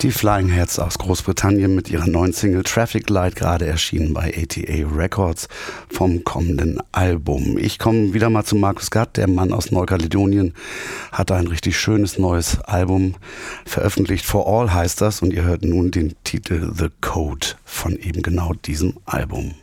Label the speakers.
Speaker 1: Die Flying Heads aus Großbritannien mit ihrer neuen Single Traffic Light, gerade erschienen bei ATA Records vom kommenden Album. Ich komme wieder mal zu Markus Gatt, der Mann aus Neukaledonien, hat ein richtig schönes neues Album veröffentlicht. For All heißt das und ihr hört nun den Titel The Code von eben genau diesem Album.